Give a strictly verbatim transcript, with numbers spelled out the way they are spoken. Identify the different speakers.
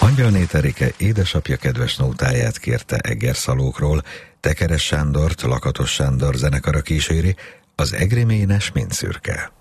Speaker 1: Angyalné Terike édesapja kedves nótáját kérte Egerszalókról, Tekeres Sándort, Lakatos Sándor zenekara kíséri, az egri ménes mind szürke.